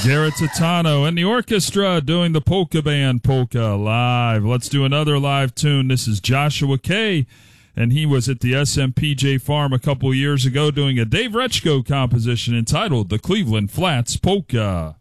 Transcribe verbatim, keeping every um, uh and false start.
Garrett Titano and the orchestra doing the Polka Band Polka live. Let's do another live tune. This is Joshua Kay, and he was at the S M P J Farm a couple years ago doing a Dave Rechko composition entitled The Cleveland Flats Polka.